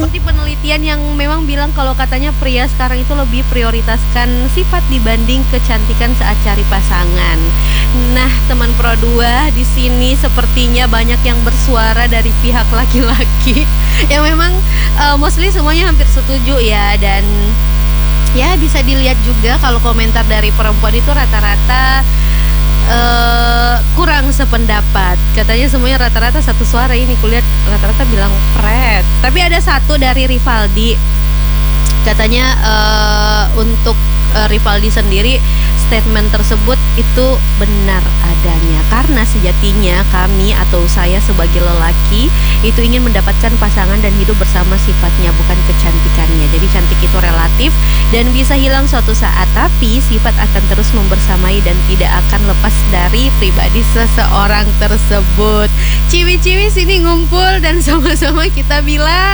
seperti penelitian yang memang bilang kalau katanya pria sekarang itu lebih prioritaskan sifat dibanding kecantikan saat cari pasangan. Nah, teman Pro 2 di sini sepertinya banyak yang bersuara dari pihak laki-laki yang memang mostly semuanya hampir setuju ya, dan ya bisa dilihat juga kalau komentar dari perempuan itu rata-rata kurang sependapat. Katanya semuanya rata-rata satu suara, ini kulihat rata-rata bilang pret. Tapi ada satu dari Rivaldi, katanya untuk Rivaldi sendiri statement tersebut itu benar adanya, karena sejatinya kami atau saya sebagai lelaki itu ingin mendapatkan pasangan dan hidup bersama sifatnya, bukan kecantikannya. Jadi cantik itu relatif dan bisa hilang suatu saat, tapi sifat akan terus membersamai dan tidak akan lepas dari pribadi seseorang tersebut. Ciwi-ciwi sini ngumpul dan sama-sama kita bilang